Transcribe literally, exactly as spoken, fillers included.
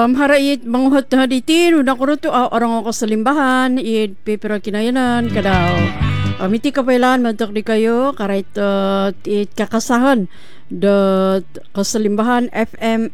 Um, hara it manguhat na ditin, unang ko to, ah, orang ako sa limbahan, it pipira kinayanan, kadaw. Um, iti kapailan, mantok di kayo, karait uh, it kakasahan, the kasalimbahan F M